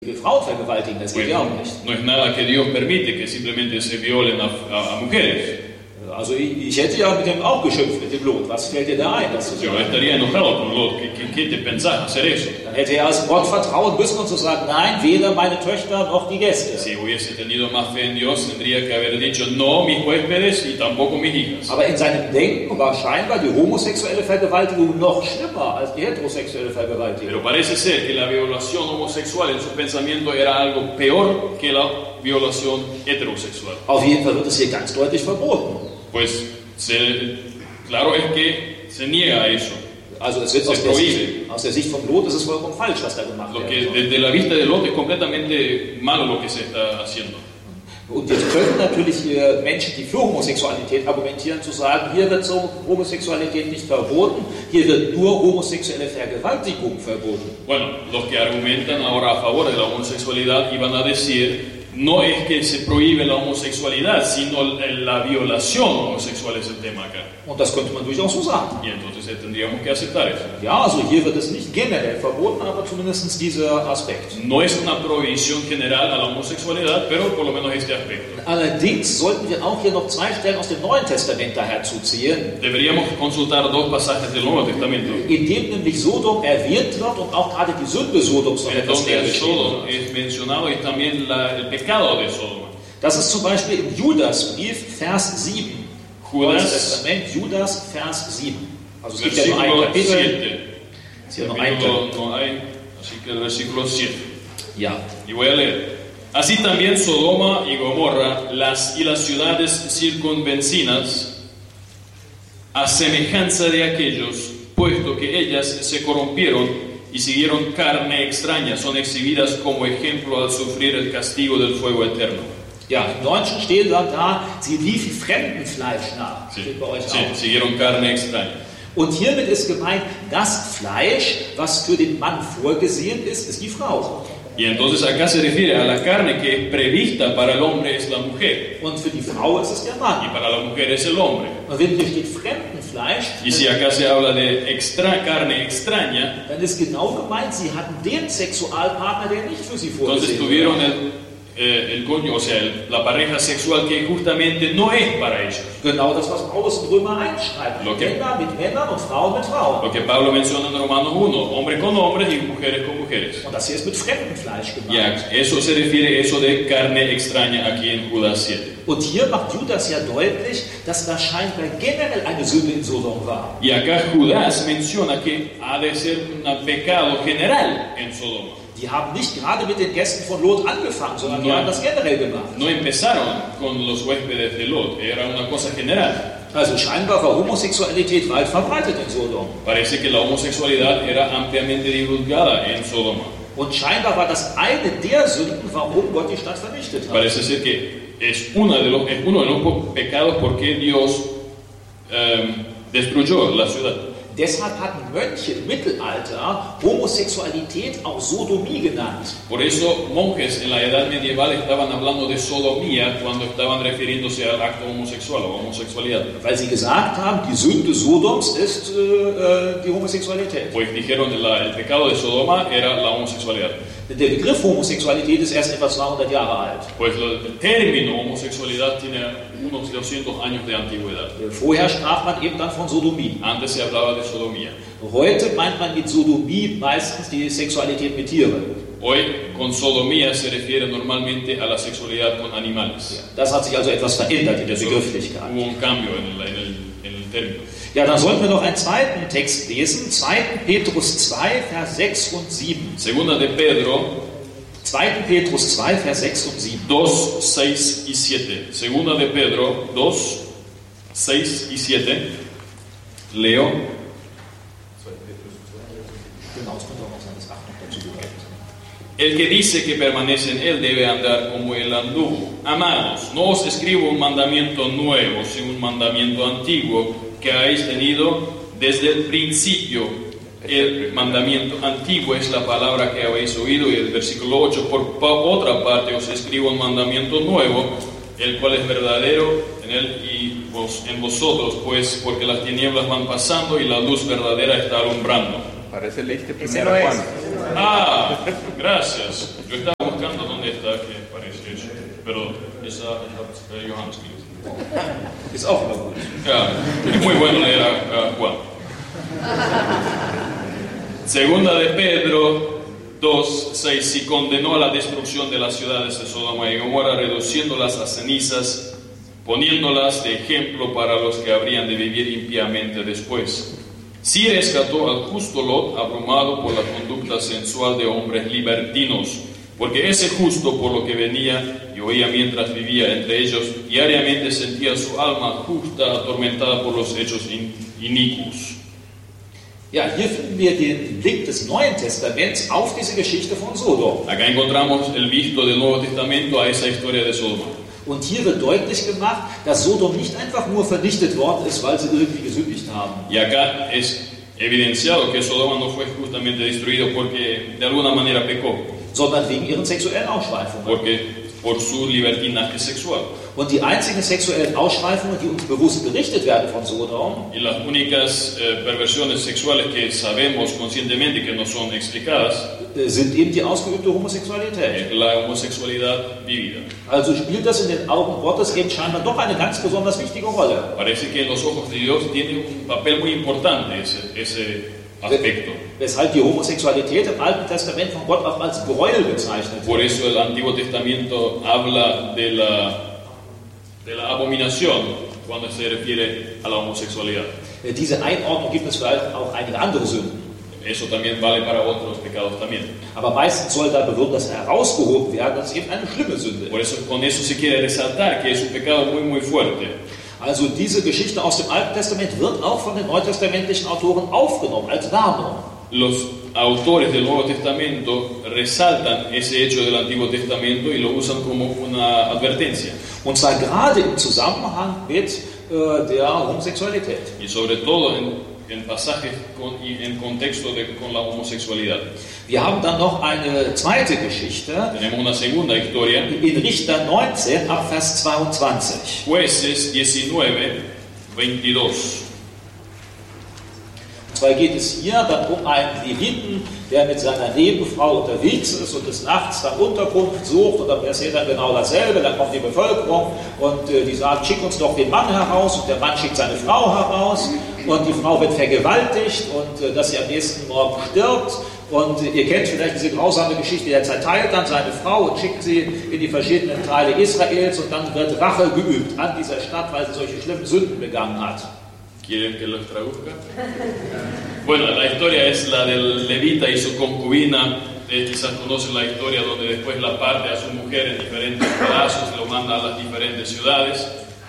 Frauen vergewaltigen, das geht ja auch nicht. No es nada que Dios permite que simplemente se violen a mujeres. Also ich hätte ja mit dem auch geschimpft, mit dem Lot. Was fällt dir da ein? Das Yo estaría enojado con Lot. ¿Qué te pensás hacer eso? Dann hätte er als Gott vertrauen müssen und zu sagen, nein, weder meine Töchter noch die Gäste. Si hubiese tenido más fe en Dios, tendría que haber dicho, no mis huéspedes y tampoco mis hijas. Aber in seinem Denken war scheinbar die homosexuelle Vergewaltigung noch schlimmer als die heterosexuelle Vergewaltigung. Pero parece ser que la violación homosexual en su pensamiento era algo peor que la violación heterosexual. Auf jeden Fall wird es hier ganz deutlich verboten. Pues claro es que se niega a eso. Also es wird aus der Sicht von Lot ist es vollkommen falsch, was da gemacht wird. Desde la vista de Lot es completamente malo lo que se está haciendo. Und jetzt können natürlich Menschen, die für Homosexualität argumentieren, zu sagen, hier wird so Homosexualität nicht verboten, hier wird nur homosexuelle Vergewaltigung verboten. Bueno, los que argumentan ahora a favor de la homosexualidad iban a decir, no es que se prohíbe la homosexualidad, sino la violación homosexual es el tema acá. Und das könnte man durchaus so sagen. Y entonces tendríamos que aceptar eso. Ja, also hier wird es nicht generell verboten, aber zumindest dieser Aspekt. No es una prohibición general a la homosexualidad, pero por lo menos este aspecto. Allerdings sollten wir auch hier noch zwei Stellen aus dem Neuen Testament daherzuziehen. Deberíamos consultar dos pasajes del Nuevo Testamento. In dem nämlich Sodom erwähnt wird und auch gerade die Sünde Sodoms noch etwas Donde mehr Sodom es mencionado y también el pecado de Sodoma. Das ist zum Beispiel im Judasbrief, Vers 7. Neues Testament, Judas, Vers 7. Also es gibt ja nur ein Kapitel. Es hier noch ein No hay, así que el versículo 7. Ja. Y voy a leer. Así también Sodoma y Gomorra y las ciudades circunvecinas, a semejanza de aquellos, puesto que ellas se corrompieron y siguieron carne extraña, son exhibidas como ejemplo al sufrir el castigo del fuego eterno. Ja, im Deutschen steht dann da, sie liefen Fremdenfleisch nach. Steht bei euch auch. Siguieron carne extraña. Und hiermit ist gemeint, das Fleisch, was für den Mann vorgesehen ist, ist die Frau. Y entonces acá se refiere a la carne que es prevista para el hombre es la mujer. Und für die Frau ist es der Y Mann. para la mujer es el hombre. Und wenn hier steht Fremdenfleisch, Y si acá se habla de carne extraña, dann ist genau gemeint, sie hatten den Sexualpartner, der nicht für sie entonces vorgesehen war. tuvieron el coño, o sea, la pareja sexual que justamente no es para ellos. Genau das, was Paulus in Römer 1 schreibt. Okay. Männer mit Männern und Frauen mit Frauen. Lo que Pablo menciona en Romanos 1, hombres con hombres y mujeres con mujeres. Und das hier ist mit Fremdenfleisch Ya, gemeint. eso se refiere eso de carne extraña aquí en Judas 7. Und hier macht Judas ja deutlich, dass da scheinbar generell eine Sünde in Sodom war. Y acá Judas menciona que ha de ser un pecado general en Sodoma. Die haben nicht gerade mit den Gästen von Lot angefangen, sondern die haben das generell gemacht. No empezaron con los huéspedes de Lot, era una cosa general. Also scheinbar war Homosexualität weit verbreitet in Sodom. Parece que la homosexualidad era ampliamente divulgada en Sodoma. Und scheinbar war das eine der Sünden, warum Gott die Stadt vernichtet hat. Parece ser que es uno de los pecados por que Dios destruyó la ciudad. Deshalb hatten Mönche im Mittelalter Homosexualität auch Sodomie genannt. Por eso monjes en la Edad Medieval estaban hablando de sodomía cuando estaban refiriéndose al acto homosexual o homosexualidad. Weil sie gesagt haben, die Sünde Sodoms ist die Homosexualität. Pues dijeron el pecado de Sodoma era la homosexualidad. Der Begriff Homosexualität ist erst etwa 200 Jahre alt. Pues el término homosexualidad tiene unos 200 años de antigüedad. Vorher sprach man eben dann von Sodomie. Antes se hablaba de sodomía. Heute meint man mit Sodomie meistens die Sexualität mit Tieren. Hoy con sodomía se refiere normalmente a la sexualidad con animales. Das hat sich also etwas verändert in der Begrifflichkeit. Hubo un cambio en el término. Ja, dann sollten wir noch einen zweiten Text lesen, 2. Petrus 2, Vers 6 und 7. Segunda de Pedro 2. Petrus 2, Vers 6 und 7. 2, 6 y 7. Segunda de Pedro 2, 6 y 7. Leo. Genau, es könnte auch noch sein, dass 8 noch dazu gehört. El que dice que permanece en él debe andar como él anduvo. Amados, no os escribo un mandamiento nuevo, sino un mandamiento antiguo que habéis tenido desde el principio. El mandamiento antiguo es la palabra que habéis oído. Y el versículo 8, por otra parte os escribo un mandamiento nuevo, el cual es verdadero en él y en vosotros, pues porque las tinieblas van pasando y la luz verdadera está alumbrando. Parece leíste primero Juan. Ah, gracias. Yo estaba buscando dónde está que aparece eso. Pero esa es Johannes. Ist auch immer gut. Ja, es muy bueno leer a Juan. Segunda de Pedro 2:6, y condenó a la destrucción de las ciudades de Sodoma y Gomorra, reduciéndolas a cenizas, poniéndolas de ejemplo para los que habrían de vivir impíamente después. Sí rescató al justo Lot, abrumado por la conducta sensual de hombres libertinos, porque ese justo, por lo que venía y oía mientras vivía entre ellos, diariamente sentía su alma justa atormentada por los hechos inicuos. Ja, hier finden wir den Blick des Neuen Testaments auf diese Geschichte von Sodom. Acá encontramos el visto del Nuevo Testamento a esa historia de Sodoma. Und hier wird deutlich gemacht, dass Sodom nicht einfach nur vernichtet worden ist, weil sie irgendwie gesündigt haben. Y acá es evidenciado que Sodoma no fue justamente destruido porque de alguna manera pecó, Sondern wegen ihren sexuellen Ausschweifungen. porque por su libertinaje sexual. Und die einzigen sexuellen Ausschweifungen, die uns bewusst berichtet werden von Sodom, Y las únicas perversiones sexuales que sabemos conscientemente que no son explicadas sind eben die ausgeübte Homosexualität. es la homosexualidad vivida. Also spielt das in den Augen Gottes eben scheinbar doch eine ganz besonders wichtige Rolle. Parece que en los ojos de Dios tiene un papel muy importante ese aspecto. Weshalb die Homosexualität im Alten Testament von Gott auch als Gräuel bezeichnet Por wird. eso el Antiguo Testamento habla de la abominación cuando se refiere a la homosexualidad. Diese Einordnung gibt es vielleicht auch einige andere Sünden. Eso también vale para otros pecados también. Aber meistens soll da bewusst herausgehoben werden, dass es eben eine schlimme Sünde Por ist. eso con eso se quiere resaltar que es un pecado muy muy fuerte. Also diese Geschichte aus dem Alten Testament wird auch von den neutestamentlichen Autoren aufgenommen als Warnung. Los autores del Nuevo Testamento resaltan ese hecho del Antiguo Testamento y lo usan como una advertencia. Und zwar gerade im Zusammenhang mit der Homosexualität. Y sobre todo en pasajes y en contexto con la homosexualidad. Wir haben dann noch eine zweite Geschichte Tenemos una segunda historia. in Richter 19 ab Vers 22. Jueces 19, 22. Und zwar geht es hier dann um einen Leviten, der mit seiner Nebenfrau unterwegs ist und des Nachts dann Unterkunft sucht. Und dann passiert dann genau dasselbe. Dann kommt die Bevölkerung und die sagt, schick uns doch den Mann heraus. Und der Mann schickt seine Frau heraus. Und die Frau wird vergewaltigt und dass sie am nächsten Morgen stirbt. Und ihr kennt vielleicht diese grausame Geschichte, er zerteilt dann seine Frau und schickt sie in die verschiedenen Teile Israels. Und dann wird Rache geübt an dieser Stadt, weil sie solche schlimmen Sünden begangen hat. ¿Quieren que los traduzca? Bueno, la historia es la del levita y su concubina. Quizás conocen la historia donde después la parte a su mujer en diferentes pedazos, lo manda a las diferentes ciudades.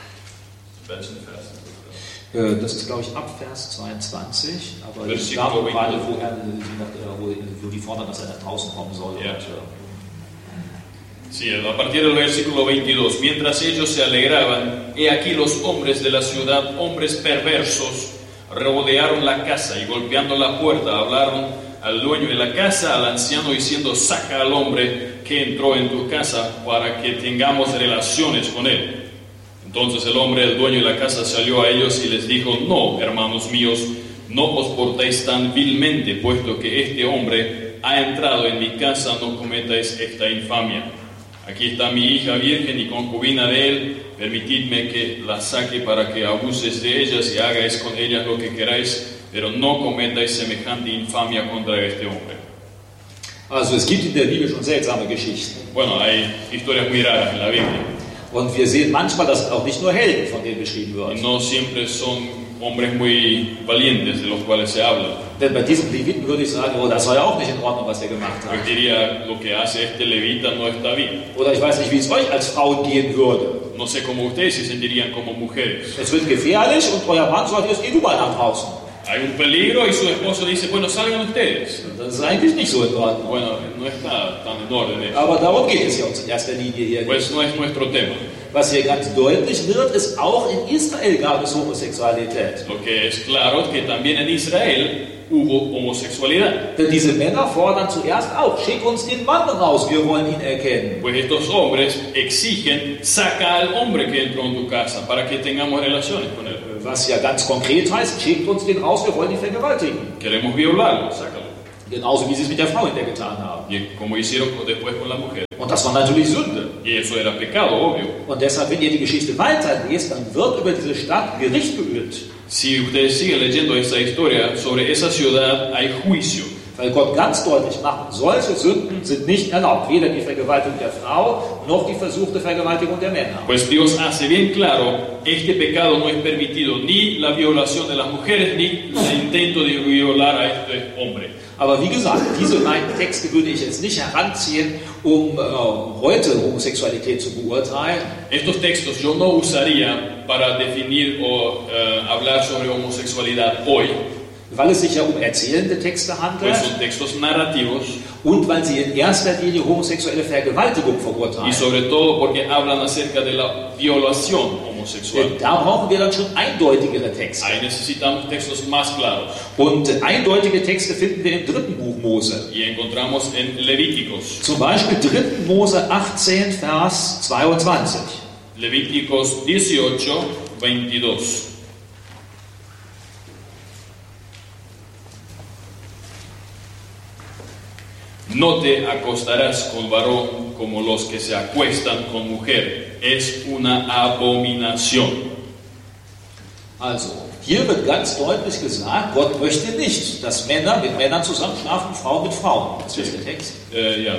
Das ist, glaube ich, ab Vers 22, aber ich Versículo glaube gerade, 22. wo die fordern, dass er nach draußen kommen soll. Ja. Und, Sí, a partir del versículo 22. Mientras ellos se alegraban, he aquí los hombres de la ciudad, hombres perversos, rodearon la casa y golpeando la puerta hablaron al dueño de la casa, al anciano, diciendo, saca al hombre que entró en tu casa para que tengamos relaciones con él. Entonces el hombre, el dueño de la casa, salió a ellos y les dijo, no, hermanos míos, no os portéis tan vilmente, puesto que este hombre ha entrado en mi casa, no cometáis esta infamia. Aquí está mi hija virgen y concubina de él, permitidme que la saque para que abuses de ellas y hagáis con ellas lo que queráis, pero no cometáis semejante infamia contra este hombre. Also es gibt in der Bibel schon seltsame Geschichten. Bueno, hay historias muy raras en la Biblia. Und wir sehen manchmal, dass auch nicht nur Helden von denen beschrieben Y wird. no siempre son hombres muy valientes de los cuales se habla. Denn bei diesem Leviten würde ich sagen, oh, das war ja auch nicht in Ordnung, was er gemacht Yo hat. diría, lo que hace este levita no está bien. Oder ich weiß nicht, wie es euch als Frauen gehen würde. No sé cómo ustedes se sentirían como mujeres. Es wird gefährlich und euer Mann sagt, jetzt geh du mal nach draußen. Hay un peligro y su esposo dice, bueno, salgan ustedes. Das ist eigentlich nicht so in Ordnung. Bueno, no está tan en orden eso. Aber darum geht es ja uns in erster Linie hier. Pues no es nuestro tema. Was hier ganz deutlich wird, ist, auch in Israel gab es Homosexualität. Lo que es claro es que también en Israel hubo homosexualidad. Denn diese Männer fordern zuerst auch, schick uns den Mann raus, wir wollen ihn erkennen. Pues estos hombres exigen, saca al hombre que entró en tu casa para que tengamos relaciones con él. Was ja ganz konkret heißt, schickt uns den raus, wir wollen ihn vergewaltigen. Queremos violarlo, sácalo. Genauso wie sie es mit der Frau hinterher getan haben. y como hicieron después con la mujer. Und das war natürlich Sünde. Y eso era pecado, obvio. Und deshalb, wenn ihr die Geschichte weiterlest, dann wird über diese Stadt Gericht geübt. Si ustedes siguen leyendo esa historia, sobre esa ciudad hay juicio. Weil Gott ganz deutlich macht, solche Sünden sind nicht erlaubt. Weder die Vergewaltigung der Frau, noch die versuchte Vergewaltigung der Männer. Pues Dios hace bien claro, este pecado no es permitido, ni la violación de las mujeres, ni el intento de violar a este hombre. Aber wie gesagt, diese beiden Texte würde ich jetzt nicht heranziehen, um heute Homosexualität zu beurteilen. Estos textos yo no usaría para definir o hablar sobre homosexualidad hoy. Weil es sich ja um erzählende Texte handelt. Pues son textos narrativos. Und weil sie in erster Linie homosexuelle Vergewaltigung verurteilen. Y sobre todo porque hablan acerca de la violación homosexual. Da brauchen wir dann schon eindeutigere Texte. Ahí necesitamos textos más claros. Und eindeutige Texte finden wir im 3. Buch Mose. Y encontramos en Levíticos. Zum Beispiel 3. Mose 18, Vers 22. Levíticos 18, 22. No te acostarás con varón como los que se acuestan con mujer. Es una abominación. Also, hier wird ganz deutlich gesagt, Gott möchte nicht, dass Männer mit Männern zusammenschlafen, Frauen mit Frauen. Das ist der Text. Ja,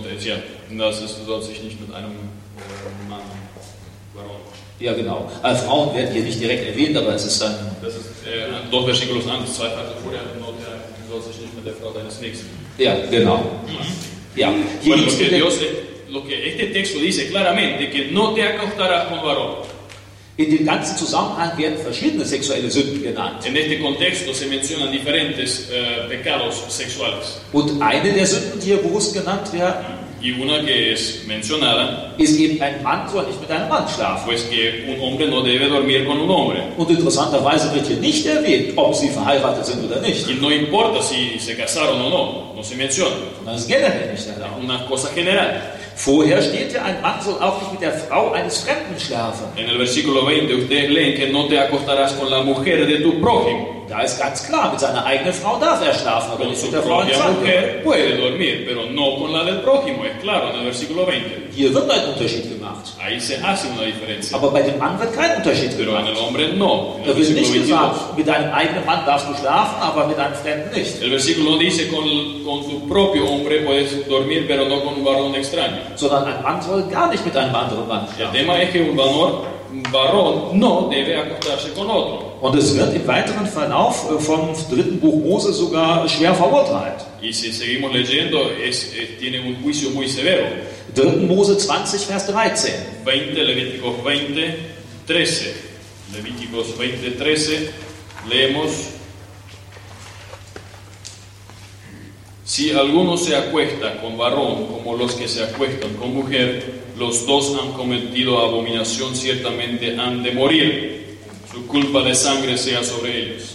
das soll sich nicht mit einem Mann, varón. Ja, genau. Frauen werden hier nicht direkt erwähnt, aber es ist dann... Das ist 2 Versículos antes, 2 Verse vorher, du sollst dich nicht mit der Frau deines Nächsten. Ja, genau. Ja. Bueno, lo que este texto dice claramente, que no te acostarás con varón. In dem ganzen Zusammenhang werden verschiedene sexuelle Sünden genannt. En este contexto se mencionan diferentes pecados sexuales. Und eine der Sünden, die hier bewusst genannt werden, Y una que es mencionada, ist eben, ein Mann soll nicht mit einem Mann schlafen. pues que un hombre no debe dormir con un hombre. Und interessanterweise wird hier nicht erwähnt, ob sie verheiratet sind oder nicht. Y no importa si se casaron o no, no se menciona. Das ist generell nicht erlaubt. Una cosa general. Vorher steht ja, ein Mann soll auch nicht mit der Frau eines Fremden schlafen. En el versículo 20 ustedes leen que no te acostarás con la mujer de tu prójimo. Da ist ganz klar, mit seiner eigenen Frau darf er schlafen, aber Con nicht su mit der Frau eines propia Fremden. mujer puede dormir, pero no con la del prójimo, es claro en el versículo 20. Hier wird ein Unterschied gemacht. Ahí se hace una diferencia. Aber bei dem Mann wird kein Unterschied Pero en gemacht. el hombre no. En Da el wird versículo nicht 22. gesagt, mit deinem eigenen Mann darfst du schlafen, aber mit einem Fremden nicht. El versículo dice, con tu propio hombre puedes dormir, pero no con un varón extraño. Sondern ein Mann soll gar nicht mit einem anderen Mann El schlafen. tema es que un varón no debe acostarse con otro. Und es wird im weiteren Verlauf vom 3. Buch Mose sogar schwer verurteilt. Y si seguimos leyendo, tiene un juicio muy severo. 3. Mose 20, Vers 13. 20, Levíticos 20, 13. Levíticos 20, 13, leemos: Si alguno se acuesta con varón como los que se acuestan con mujer, los dos han cometido abominación, ciertamente han de morir. Su culpa de sangre sea sobre ellos.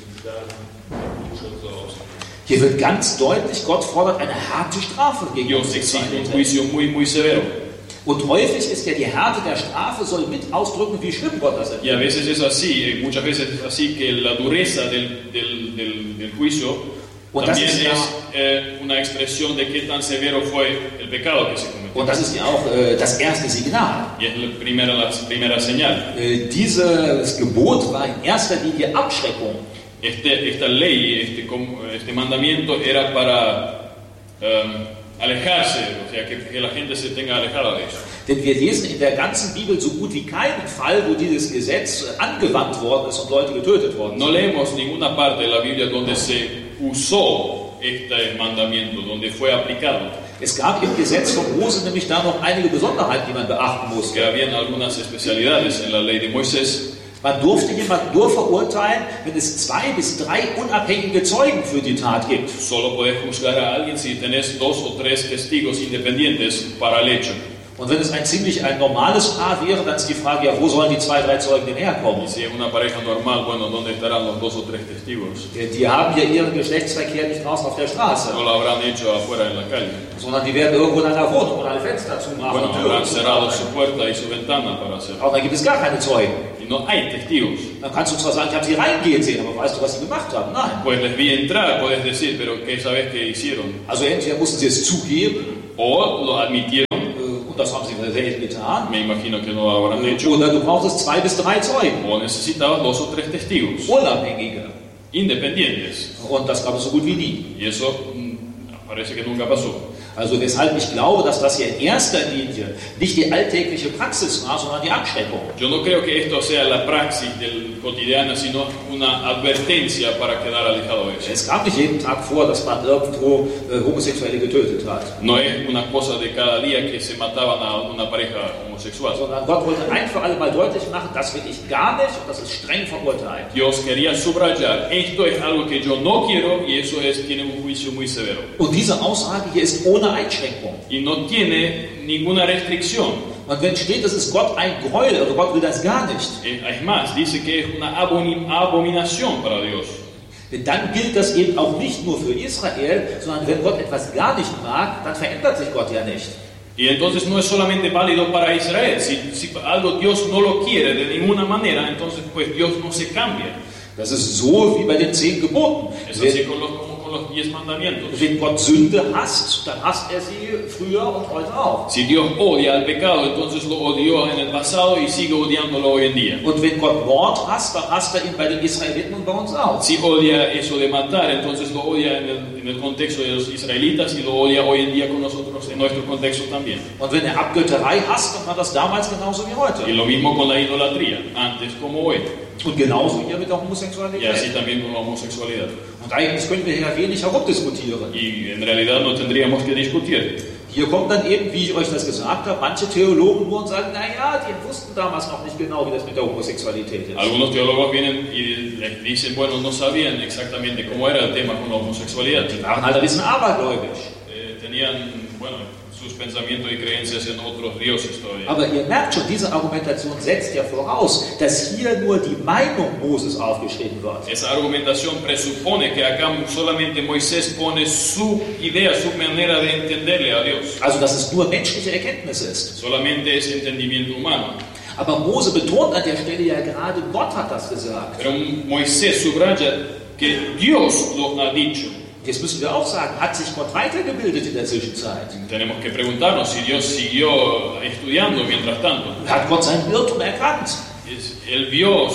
Hier wird ganz deutlich, Gott fordert eine harte Strafe gegen Dios exige un Homosexualität. juicio muy, muy severo. Und häufig ist ja die Härte der Strafe soll mit ausdrücken, wie schlimm Gott das Y a empfindet. veces es así, muchas veces es así que la dureza del juicio Und das también ist ja, es una expresión de qué tan severo fue el pecado que se cometió. und das ist ja auch das erste Signal. Y es la primera señal. Dieses Gebot war in erster Linie Abschreckung. Esta ley, este mandamiento era para alejarse, o sea, que la gente se tenga alejada de eso. Denn wir lesen in der ganzen Bibel so gut wie keinen Fall, wo dieses Gesetz angewandt worden ist und Leute getötet worden No sind. leemos ninguna parte de la Biblia donde se usó este mandamiento, donde fue aplicado. Es gab im Gesetz von Mose nämlich da noch einige Besonderheiten, die man beachten Que musste. habían algunas especialidades en la ley de Moisés. Man durfte jemanden nur verurteilen, wenn es 2 bis 3 unabhängige Zeugen für die Tat gibt. Solo podés juzgar a alguien si tenés 2 o 3 testigos independientes para el hecho. Und wenn es ein normales Paar wäre, dann ist die Frage, ja, wo sollen die 2, 3 Zeugen denn herkommen? Y si es una pareja normal, bueno, ¿dónde estarán los 2 o 3 testigos? Die haben ja ihren Geschlechtsverkehr nicht draußen auf der Straße, No lo habrán hecho afuera en la calle. sondern die werden irgendwo in einer Wohnung oder ein Fenster zumachen Bueno, und habrán Türen cerrado zumachen. su puerta y su ventana para hacerlo. Aber dann gibt es gar keine Zeugen. Y no hay testigos. Dann kannst du zwar sagen, ich habe sie reingehen sehen, aber weißt du, was sie gemacht haben? Nein. Pues les vi entrar, puedes decir, pero ¿qué sabes que hicieron? Also entweder mussten sie es zugeben, O lo admitieron, und das haben sie selten getan, me imagino que no lo habrán hecho, oder du brauchst 2 bis 3 Zeugen, o necesitabas 2 o 3 testigos, Unabhängige. independientes. Und das gab es so gut wie nie. Y eso parece que nunca pasó. Also weshalb ich glaube, dass das hier in erster Linie nicht die alltägliche Praxis war, sondern die Abschreckung. Yo no creo que esto sea la praxis del cotidiana, sino una advertencia para quedar alejado de eso. Es kam nicht jeden Tag vor, dass man irgendwo Homosexuelle getötet hat. No es una cosa de cada día que se mataban a una pareja homosexual. Sondern Gott wollte ein für alle Mal deutlich machen, das will ich gar nicht und das ist streng verurteilt. Dios quería subrayar, esto es algo que yo no quiero y eso tiene un juicio muy severo. Und diese Aussage hier ist ohne Einschränkung. Y no tiene ninguna restricción. Und wenn steht, es ist Gott ein Gräuel, also Gott will das gar nicht, Es más, dice que es una abominación para Dios. dann gilt das eben auch nicht nur für Israel, sondern wenn Gott etwas gar nicht mag, dann verändert sich Gott ja nicht. Y entonces no es solamente válido para Israel. Si algo Dios no lo quiere de ninguna manera, entonces pues Dios no se cambia. Das ist so wie bei den 10 Geboten. Es así como con los 10 mandamientos. Wenn Gott Sünde hasst, dann hasst er sie früher und heute auch. Si Dios odia el pecado, entonces lo odió en el pasado y sigue odiándolo hoy en día. Und wenn Gott Mord hasst, dann hasst er ihn bei den Israeliten und bei uns auch. Si odia eso de matar, entonces lo odia en el contexto de los israelitas y lo odia hoy en día con nosotros en nuestro contexto también. Und wenn er Abgötterei hasst, dann war das damals genauso wie heute. Y lo mismo con la idolatría, antes como hoy. Und genauso hier mit der Y Homosexualität. así también con la homosexualidad. Und eigentlich können wir hier wenig herumdiskutieren. Y en realidad no tendríamos que discutir. Hier kommt dann eben, wie ich euch das gesagt habe, manche Theologen nur und sagen, naja, die wussten damals noch nicht genau, wie das mit der Homosexualität ist. Algunos teólogos vienen y les dicen, bueno, no sabían exactamente cómo era el tema con la homosexualidad. Die waren halt ein bisschen abergläubisch. Tenían, bueno, sus pensamientos y creencias en otros dioses todavía. Aber ihr merkt schon, diese Argumentation setzt ja voraus, dass hier nur die Meinung Moses aufgeschrieben wird. Esa argumentación presupone que acá solamente Moisés pone su idea, su manera de entenderle a Dios. Also, dass es nur menschliche Erkenntnis ist. Solamente es entendimiento humano. Aber Mose betont an der Stelle ja gerade, Gott hat das gesagt. Pero Moisés subraya que Dios lo ha dicho. Jetzt müssen wir auch sagen, hat sich Gott weitergebildet in der Zwischenzeit? Tenemos que preguntarnos si Dios siguió estudiando mientras tanto. Hat Gott seinen Irrtum erkannt? Él vio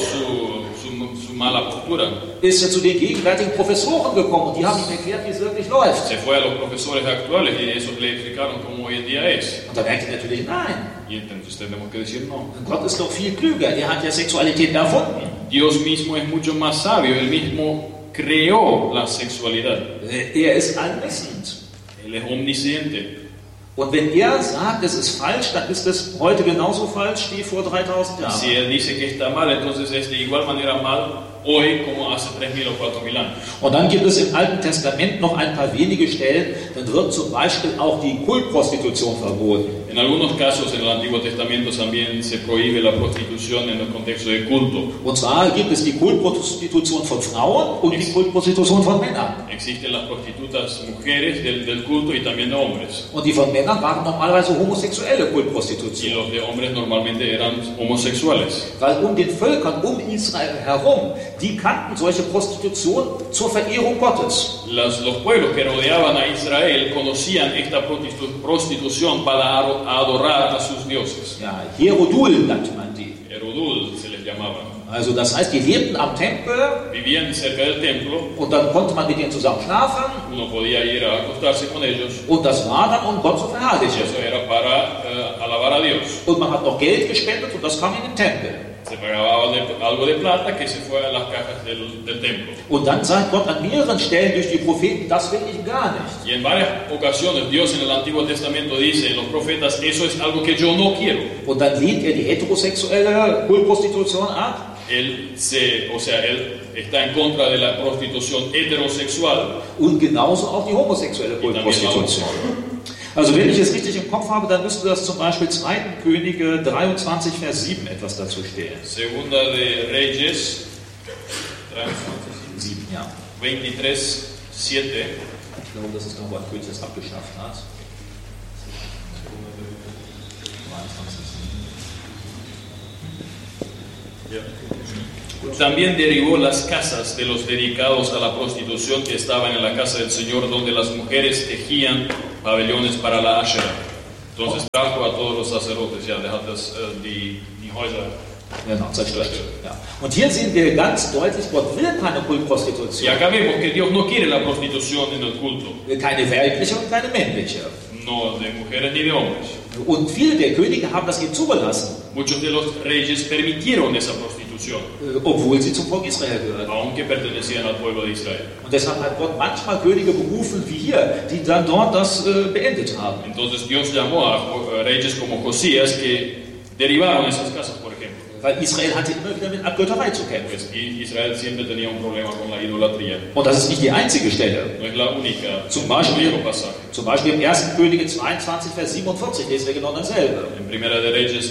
su mala postura. Ist er zu den gegenwärtigen Professoren gekommen und die haben ihm erklärt, wie es wirklich läuft. Se fue a los profesores actuales y esos le explicaron cómo hoy en día es. Und da merkt er natürlich, nein, Y entonces tenemos que decir no. Gott ist doch viel klüger, er hat ja Sexualität erfunden. Dios mismo es mucho más sabio, él mismo creó la sexualidad. Er ist allwissend. Él es omnisciente. Und wenn er sagt, es ist falsch, dann ist es heute genauso falsch wie vor 3000 Jahren. Si él dice que está mal, entonces es de igual manera mal hoy como hace 3.000 o 4.000 años. Und dann gibt es im Alten Testament noch ein paar wenige Stellen, dann wird zum Beispiel auch die Kultprostitution verboten. En algunos casos en el Antiguo Testamento también se prohíbe la prostitución en el contexto de culto. Und zwar gibt es die Kultprostitution von Frauen und die Kultprostitution von Männern. Existen las prostitutas mujeres del culto y también de hombres. Und die von Männern waren normalerweise homosexuelle Y Kultprostitution. los de hombres normalmente eran homosexuales. Weil den Völkern um Israel herum, die kannten solche Prostitution zur Verehrung Gottes. Los pueblos que rodeaban a Israel conocían esta prostitución para adorar a sus dioses. Ja, Herodul nannte man die. Herodul se les llamaba. Also das heißt, die lebten am Tempel Vivían cerca del templo, und dann konnte man mit ihnen zusammen schlafen uno podía ir a acostarse con ellos und das war dann, um Gott zu y verherrlichen. eso era para alabar a Dios. Und man hat noch Geld gespendet und das kam in den Tempel. Se pagaba algo de plata que se fue a las cajas del templo. Und dann sagt Gott an mehreren Stellen durch die Propheten, das will ich gar nicht. Y en varias ocasiones Dios en el Antiguo Testamento dice en los profetas, eso es algo que yo no quiero. Und dann lehnt er die heterosexuelle Kultprostitution ab. Él está en contra de la prostitución heterosexual. Und genauso auch die homosexuelle Kultprostitution. Also wenn ich es richtig im Kopf habe, dann müsste das zum Beispiel 2. Könige 23, Vers 7 etwas dazu stehen. Segunda de Reyes 7, ja. 23, 7. Ich glaube, das ist noch, was König das abgeschafft hat. 23, También derribó las casas de los dedicados a la prostitución que estaban en la casa del Señor, donde las mujeres tejían pabellones para la Asherah. Entonces trajo a todos los sacerdotes, ja, der hat die Häuser zerstört. Ja. Und hier sehen wir ganz deutlich, Gott will keine Kultprostitution. Y acá vemos que Dios no quiere la prostitución en el culto, Keine weibliche und keine männliche. no de mujeres ni de hombres. Und viele der Könige haben das eben zugelassen, Muchos de los reyes permitieron esa prostitución, obwohl sie zum Volk Israel gehörten. aunque pertenecían al pueblo de Israel. Und deshalb hat Gott manchmal Könige berufen wie hier, die dann dort das beendet haben. Entonces Dios llamó a reyes como Josías que derivaron esas casas, por ejemplo. Weil Israel hatte immer wieder mit Abgötterei zu kämpfen. Pues Israel siempre tenía un problema con la idolatría. Und das ist nicht die einzige Stelle. No es la única, Zum el Beispiel, único pasaje. zum Beispiel im 1. Könige 22, Vers 47 lesen wir genau dasselbe. En Primera de Reyes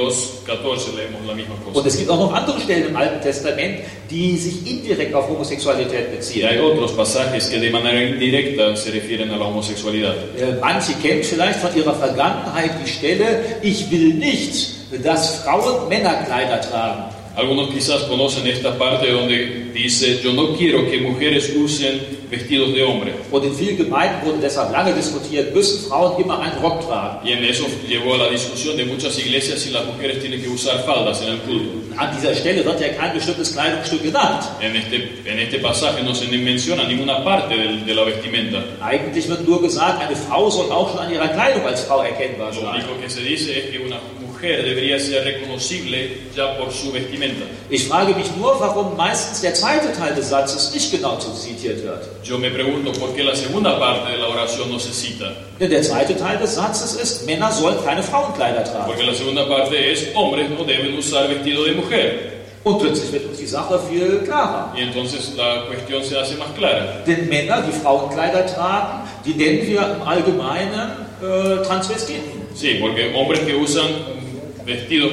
22:14 leemos la misma Und cosa. es gibt auch noch andere Stellen im Alten Testament, die sich indirekt auf Homosexualität Y beziehen. hay otros pasajes que de manera indirecta se refieren a la homosexualidad. Manche kennen vielleicht von ihrer Vergangenheit die Stelle, ich will nicht, dass Frauen Männerkleider tragen. Algunos quizás conocen esta parte donde dice, yo no quiero que mujeres usen vestidos de hombre. Und in vielen Gemeinden wurde deshalb lange diskutiert, müssen Frauen immer einen Rock tragen. Y en eso llevó a la discusión de muchas iglesias si las mujeres tienen que usar faldas en el culto. An dieser Stelle wird ja kein bestimmtes Kleidungsstück genannt. En este pasaje no se menciona ninguna parte de la vestimenta. Eigentlich wird nur gesagt, eine Frau soll auch schon an ihrer Kleidung als Frau erkennbar Lo sein. único que se dice es que una mujer debería ser reconocible ya por su vestimenta. Ich frage mich nur, warum meistens der zweite Teil des Satzes nicht genau zitiert wird. Yo me pregunto por qué la segunda parte de la oración no se cita. Denn der zweite Teil des Satzes ist, Männer sollen keine Frauenkleider tragen. Porque la segunda parte es, hombres no deben usar vestido de mujer. Und plötzlich wird uns die Sache viel klarer. Y entonces la cuestión se hace más clara. Denn Männer, die Frauenkleider tragen, die nennen wir im Allgemeinen Transvestiten. Sí, porque hombres que usan vestidos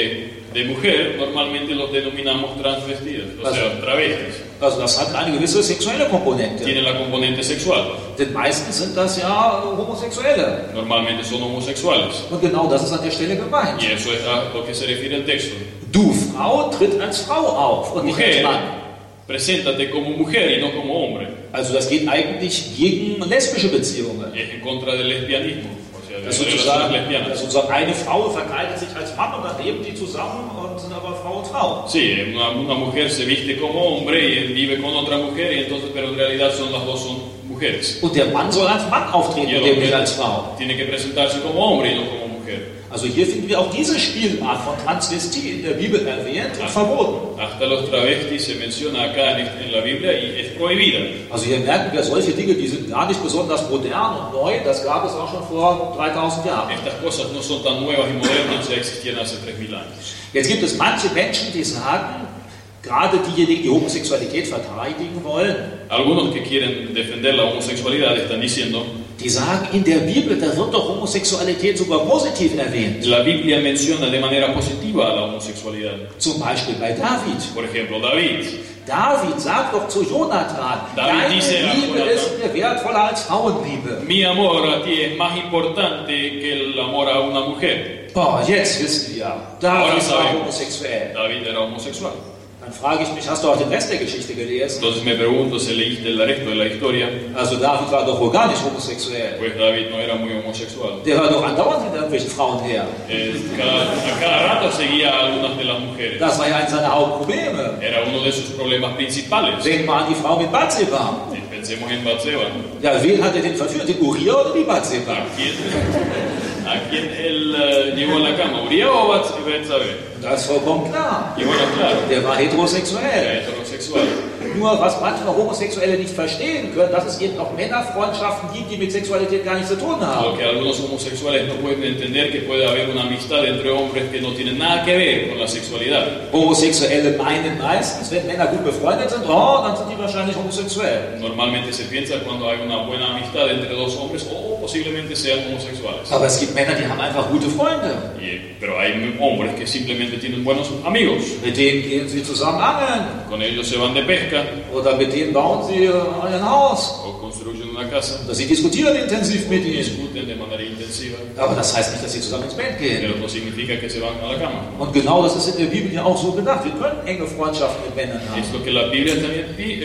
de mujer, normalmente los denominamos transvestidos, o sea, travestis. Also das hat eine gewisse sexuelle Komponente. Tienen la componente sexual. Denn meistens sind das ja Homosexuelle. Normalmente son homosexuales. Und genau das ist an der Stelle gemeint. Y eso es a lo que se refiere el texto. Du Frau tritt als Frau auf und nicht als Mujer, Mann. preséntate como mujer y no como hombre. Also das geht eigentlich gegen lesbische Beziehungen. Y es en contra del lesbianismo, o sea, de Das relaciones sozusagen, lesbianas. dass sozusagen eine Frau verkleidet sich als Mann und dann leben die zusammen und sind aber Frau und Frau. Sí, una mujer se viste como hombre y vive con otra mujer, y entonces, pero en realidad las dos son mujeres. Und der Mann soll als Mann auftreten Y el und eben nicht hombre als Frau. tiene que presentarse como hombre y no como mujer. Also hier finden wir auch diese Spielart von Transvestie in der Bibel erwähnt und verboten. Hasta los travestis se menciona acá en la Biblia y es prohibida. Also hier merken wir solche Dinge, die sind gar nicht besonders modern und neu. Das gab es auch schon vor 3000 Jahren. Estas cosas no son tan nuevas y modernas, ya existían hace 3000 años. Jetzt gibt es manche Menschen, die sagen, gerade diejenigen, die Homosexualität verteidigen wollen, Algunos que quieren defender la homosexualidad están diciendo, die sagen, in der Bibel, da wird doch Homosexualität sogar positiv erwähnt. la Biblia menciona de manera positiva a la homosexualidad. Zum Beispiel bei David. Por ejemplo, David. David sagt doch zu Jonathan, David deine dice a Liebe Jonathan, ist mir wertvoller als Frauenliebe. Mi amor a ti es más importante que el amor a una mujer. Boah, jetzt wissen wir, David war homosexuell. David era homosexual. Dann frage ich mich, hast du auch den Rest der Geschichte gelesen? Entonces me pregunto si leíste el resto de la historia. Also David war doch wohl gar nicht homosexuell. Pues David no era muy homosexual. Der war doch andauernd hinter irgendwelchen Frauen her. A cada rato seguía a algunas de las mujeres. Das war ja eines seiner Hauptprobleme. Era uno de sus problemas principales. Denk mal an die Frau mit Bathseba. Pensemos en Batseba. Ja, wen hat er denn verführt? Den Uriah oder die Bathseba? ¿A quién él llevó a la cama? ¿Uriah o Batseba? Das ist vollkommen klar. Y bueno, claro, Der war heterosexuell. era heterosexual. Nur was manchmal Homosexuelle nicht verstehen können, dass es eben auch Männerfreundschaften gibt, die mit Sexualität gar nichts zu tun haben. Lo que algunos homosexuales no pueden entender que puede haber una amistad entre hombres que no tienen nada que ver con la sexualidad. Homosexuelle meinen meistens, wenn Männer gut befreundet sind, oh, dann sind die wahrscheinlich homosexuell. Normalmente se piensa cuando hay una buena amistad entre dos hombres o posiblemente sean homosexuales. Aber es gibt Männer, die haben einfach gute Freunde. Pero hay hombres que simplemente tienen buenos amigos. Mit denen gehen sie zusammen angeln. Con ellos se van de pesca Oder mit denen bauen sie ein Haus. o construyen una casa, dass sie diskutieren intensiv mit ihm. discuten de manera intensiva, Aber das heißt nicht, dass sie zusammen ins Bett gehen. pero no significa que se van a la cama. Und genau das ist in der Bibel ja auch so gedacht. Wir können enge Freundschaften mit Männern Es haben. lo que la Biblia también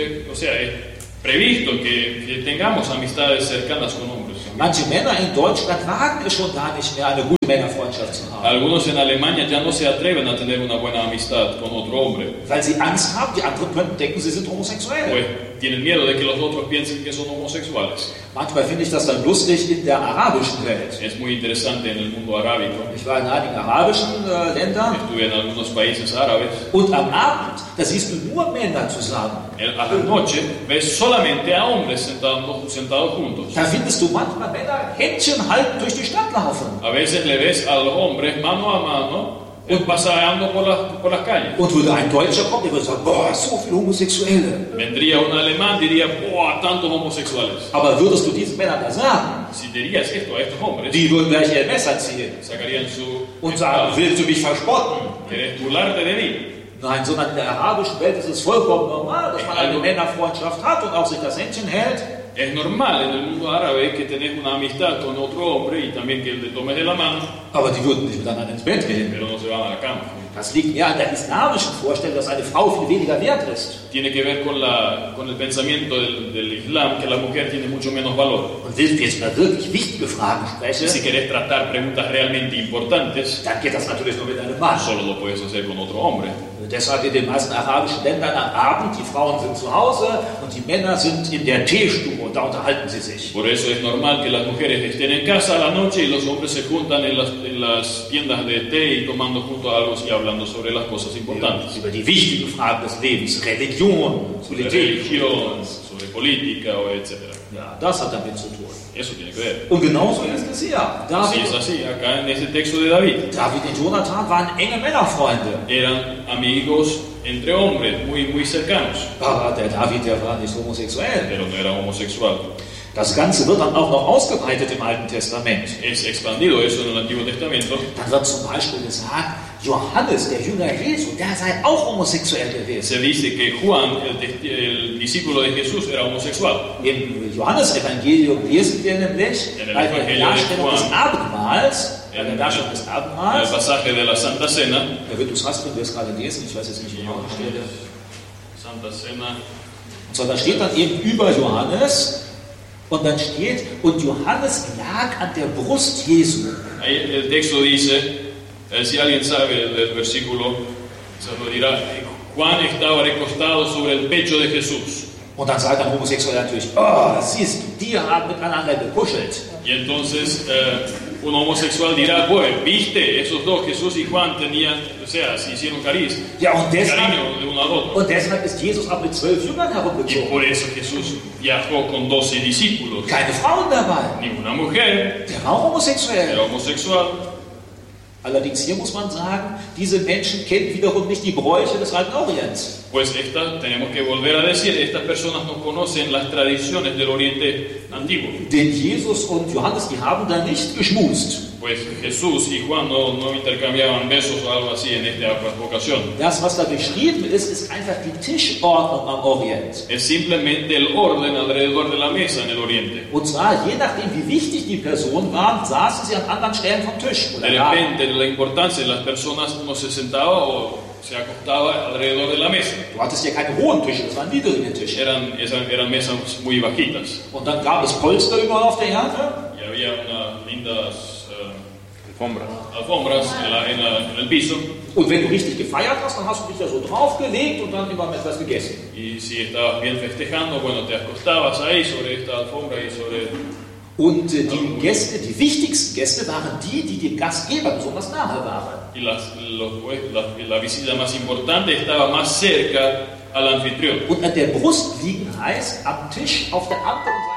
es previsto que tengamos amistades cercanas con hombres. Manche Männer in Deutschland wagen es schon gar nicht mehr, eine gute Männerfreundschaft zu haben. Algunos en Alemania ya no se atreven a tener una buena amistad con otro hombre, Weil sie Angst haben, die anderen könnten denken, sie sind pues homosexuell. tienen miedo de que los otros piensen que son homosexuales. Manchmal finde ich das dann lustig in der arabischen Welt. Es muy interesante en el mundo arábico. Ich war in einigen arabischen Ländern Estuve en algunos países árabes. und am Abend, da siehst du nur Männer zusammen. A la noche ves solamente a hombres sentados juntos. Da findest du manchmal Männer Händchen halten durch die Stadt laufen. A veces le ves a los hombres mano a mano paseando por las calles. Und würde ein Deutscher kommen, der würde sagen, boah, so viele Homosexuelle. Vendría un alemán y diría, ¡buah, tantos homosexuales! Aber würdest du diesen Männern da sagen, Si dirías esto a estos hombres, die würden gleich ihr Messer ziehen sacarían su und sagen, willst du mich verspotten? ¿Querés burlarte de mí? Nein, sondern in der arabischen Welt ist es vollkommen normal, dass man eine Männerfreundschaft hat und auch sich das Händchen hält. Es normal en el mundo árabe que tenés una amistad con otro hombre y también que le tomes de la mano, Aber die würden nicht miteinander ins Bett gehen. pero no se van a la cama. Das liegt mehr an der islamischen Vorstellung, dass eine Frau viel weniger wert ist. Tiene que ver con el pensamiento del Islam, que la mujer tiene mucho menos valor. Und willst du jetzt über wirklich wichtige Fragen Y si sprechen, querés tratar preguntas realmente importantes, dann geht das natürlich nur mit einem Mann. solo lo puedes hacer con otro hombre. Deshalb in den meisten arabischen Ländern am Abend, die Frauen sind zu Hause und die Männer sind in der Teestube und da unterhalten sie sich. Por eso es normal que las mujeres estén en casa a la noche y los hombres se juntan en las tiendas de té y tomando juntos algo y hablando sobre las cosas importantes. Über die wichtigen Fragen des Lebens, Religion, Sobre Politik. religión, sobre política, etc. Ja, das hat damit zu tun. Eso tiene que ver. Und genauso ist es hier. Así es así, acá en ese texto de David. David und Jonathan waren enge Männerfreunde. Eran amigos entre hombres, muy cercanos, Aber der David, der war nicht homosexuell. pero no era homosexual. Das Ganze wird dann auch noch ausgebreitet im Alten Testament. Es expandido eso en el Antiguo Testamento. Dann wird zum Beispiel gesagt, Johannes, der Jünger Jesu, der sei auch homosexuell gewesen. Se dice que Juan, el discípulo de Jesús, era homosexual. Im Johannesevangelium lesen wir nämlich bei der Darstellung des Abendmahls, En el pasaje de la Santa Cena, wenn du es hast, können wir es gerade lesen, ich weiß jetzt nicht genau die Stelle. Santa Cena, So, da steht dann eben über Johannes und dann steht, und Johannes lag an der Brust Jesu. ahí el texto dice, si alguien sabe el versículo, se lo dirá, Juan estaba recostado sobre el pecho de Jesús. Und dann sagt der Homosexuelle natürlich, oh, siehst du, die haben miteinander gekuschelt. Y entonces un homosexual dirá, pues, viste, esos dos, Jesús y Juan tenían, o sea, se hicieron cariño Ja, und deshalb de uno al otro. Und deshalb ist Jesus auch mit 12 Jüngern Y herumgezogen. por eso Jesús viajó con 12 discípulos. Keine Frauen dabei. Ni una mujer, Der war auch homosexuell. era homosexual. Allerdings hier muss man sagen, diese Menschen kennen wiederum nicht die Bräuche des Alten Orients. Pues tenemos que volver a decir, estas personas no conocen las tradiciones del Oriente Antiguo. Denn Jesus und Johannes, die haben da nicht geschmust. Pues Jesús y Juan no intercambiaban besos o algo así en esta ocasión. Das, was da beschrieben ist, ist einfach die Tischordnung am Orient. Es simplemente el orden alrededor de la mesa en el Oriente. Und zwar, je nachdem, wie wichtig die Personen waren, saßen sie an anderen Stellen vom Tisch. De repente, la importancia de las personas, uno se sentaba o se acostaba alrededor de la mesa. Du hattest ja keine hohen Tische, das waren niedrige Tische. Eran mesas muy bajitas. Und dann gab es Polster überall auf der Erde. Y había unas lindas alfombras en el piso. Und wenn du richtig gefeiert hast, dann hast du dich da so draufgelegt und dann immer etwas gegessen. Y si estabas bien festejando, bueno, te acostabas ahí sobre esta alfombra y sobre... Und die Gäste, die wichtigsten Gäste waren die dem Gastgeber besonders nahe waren. Y la visita más importante estaba más cerca al anfitrión. Und an der Brust liegen heißt am Tisch auf der anderen Seite.